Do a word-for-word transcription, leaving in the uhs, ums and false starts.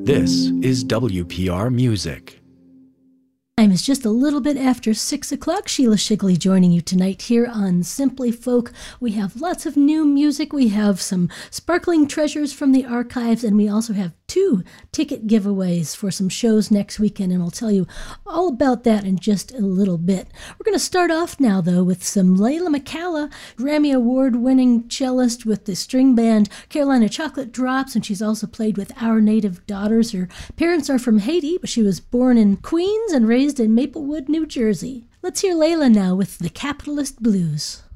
This is W P R Music. Time is just a little bit after six o'clock. Sheila Shigley joining you tonight here on Simply Folk. We have lots of new music. We have some sparkling treasures from the archives, and we also have two ticket giveaways for some shows next weekend, and I'll tell you all about that in just a little bit. We're going to start off now, though, with some Layla McCalla, Grammy Award-winning cellist with the string band Carolina Chocolate Drops, and she's also played with Our Native Daughters. Her parents are from Haiti, but she was born in Queens and raised in Maplewood, New Jersey. Let's hear Layla now with The Capitalist Blues.